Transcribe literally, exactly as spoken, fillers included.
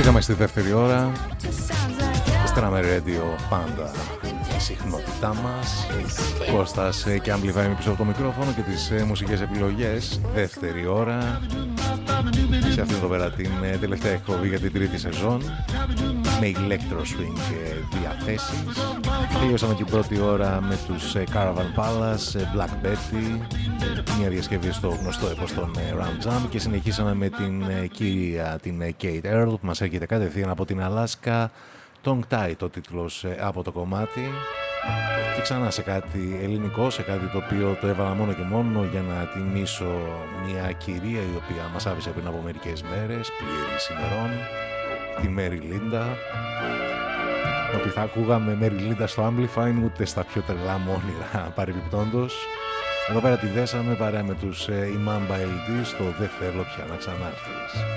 Μπήκαμε στη δεύτερη ώρα. Στράμε Radio πάντα η συχνότητά μας. Κώστας και Amplify πίσω από το μικρόφωνο και τις μουσικές επιλογές. Δεύτερη ώρα σε αυτήν εδώ πέρα την τελευταία εκπομπή για την τρίτη σεζόν, με electro swing διαθέσεις. Τελειώσαμε την πρώτη ώρα με τους Caravan Palace, Black Betty, μια διασκευή στο γνωστό έπος των Ram Jam, και συνεχίσαμε με την κύρια, την Kate Earl, που μας έρχεται κατευθείαν από την Αλάσκα. Tongue Tied το τίτλος από το κομμάτι, και ξανά σε κάτι ελληνικό, σε κάτι το οποίο το έβαλα μόνο και μόνο για να τιμήσω μια κυρία η οποία μας άφησε πριν από μερικές μέρες, πλήρης ημερών, τη Μέρι Λίντα. Ότι θα ακούγαμε Μέρι Λίντα στο Amplify ούτε στα πιο τρελά μου όνειρα παρεμπιπτόντος. Εδώ πέρα τη δέσαμε παρέα με τους Imam Baildi στο «Δεν θέλω πια να ξανάρθεις».